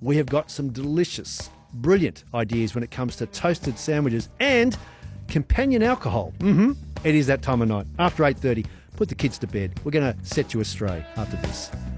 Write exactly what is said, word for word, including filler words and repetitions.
we have got some delicious, brilliant ideas when it comes to toasted sandwiches and companion alcohol. Mm-hmm. It is that time of night. After eight thirty, put the kids to bed. We're going to set you astray after this.